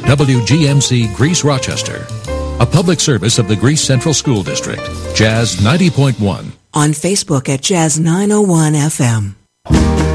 WGMC Greece Rochester. A public service of the Greece Central School District. Jazz 90.1. On Facebook at Jazz 901 FM.